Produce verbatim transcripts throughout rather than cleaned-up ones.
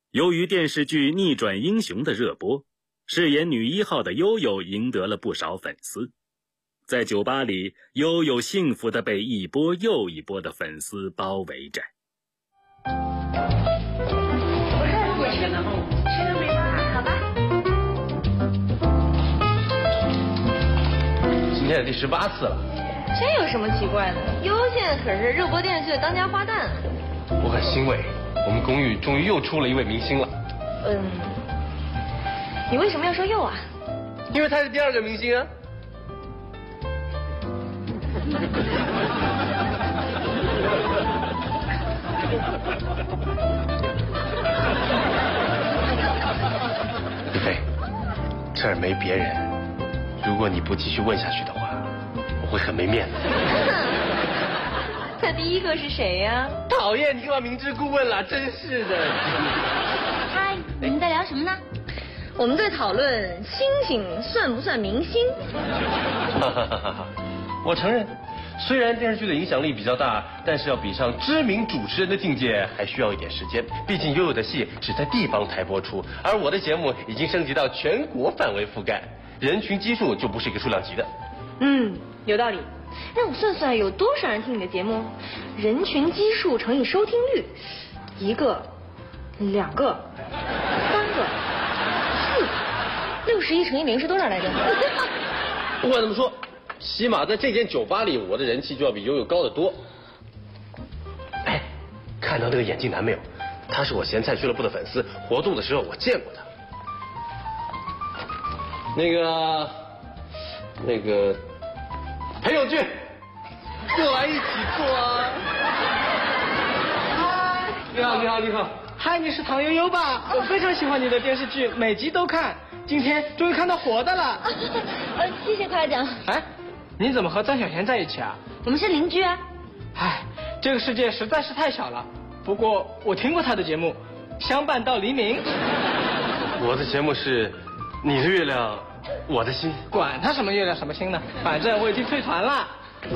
由于电视剧《逆转英雄》的热播，饰演女一号的悠悠赢得了不少粉丝。在酒吧里，悠悠幸福地被一波又一波的粉丝包围着。 我看我吃的吃的没办法，好吧。 今天是第十八次了。 这有什么奇怪的？悠悠现在可是热播电视剧的当家花旦。 我很欣慰，我们公寓终于又出了一位明星了。 嗯，你为什么要说又啊？ 因为他是第二个明星啊。李飞，这儿没别人，如果你不继续问下去的话，我会很没面子。 那第一个是谁呀？ 讨厌，你干嘛明知故问啦？真是的。 嗨，你们在聊什么呢？ 我们在讨论星星算不算明星。 哈哈哈哈！我承认，虽然电视剧的影响力比较大，但是要比上知名主持人的境界，还需要一点时间。毕竟悠悠的戏只在地方台播出，而我的节目已经升级到全国范围覆盖，人群基数就不是一个数量级的。 嗯，有道理。让我算算有多少人听你的节目，人群基数乘以收听率，一个、两个、三个、四个，六十一乘以零是多少来着？ 不管怎么说，起码在这间酒吧里，我的人气就要比悠悠高得多。哎，看到那个眼镜男没有？他是我咸菜俱乐部的粉丝，活动的时候我见过他。那个，那个。裴勇俊，过来一起坐啊！ 嗨， 你好，你好，你好。 嗨，你是唐悠悠吧？我非常喜欢你的电视剧，每集都看。今天终于看到活的了。 呃，谢谢夸奖。 哎，你怎么和张小娴在一起啊？ 我们是邻居啊。 哎，这个世界实在是太小了。不过我听过他的节目，相伴到黎明。 我的节目是你的月亮。我的心， 管他什么月亮什么星呢，反正我已经退团了。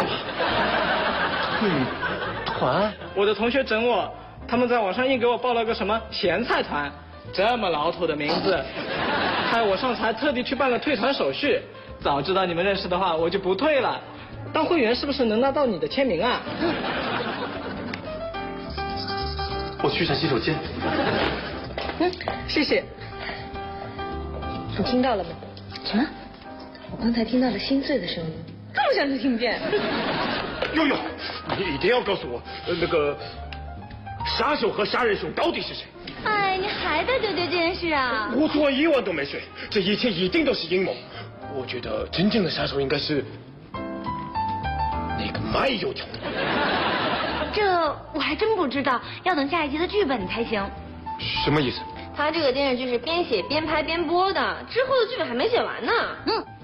退团？ 我的同学整我，他们在网上硬给我报了个什么咸菜团，这么老土的名字，害我上次还特地去办了退团手续。早知道你们认识的话，我就不退了。当会员是不是能拿到你的签名啊？ 我去上洗手间。 嗯，谢谢。 你听到了吗？ 什么？ 我刚才听到了心碎的声音，这么想就听见。 悠悠，你一定要告诉我，呃、那个杀手和杀人凶到底是谁？ 哎，你还在纠结这件事啊？ 我昨晚一晚都没睡，这一切一定都是阴谋。我觉得真正的杀手应该是那个卖油条的。 这我还真不知道，要等下一集的剧本才行。 什么意思？ 他这个电视剧是边写边拍边播的，之后的剧本还没写完呢。 嗯。